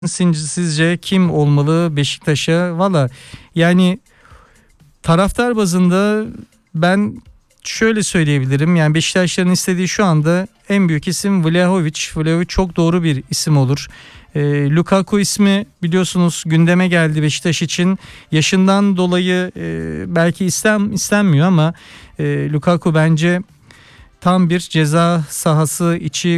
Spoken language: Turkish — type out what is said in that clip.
Sizce kim olmalı Beşiktaş'a? Valla yani taraftar bazında ben şöyle söyleyebilirim. Yani Beşiktaşların istediği şu anda en büyük isim Vlahovic. Vlahovic çok doğru bir isim olur. Lukaku ismi biliyorsunuz gündeme geldi Beşiktaş için. Yaşından dolayı belki istenmiyor ama Lukaku bence tam bir ceza sahası içi